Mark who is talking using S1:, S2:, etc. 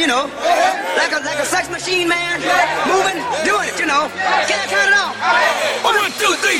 S1: you know, like a sex machine, man, moving, doing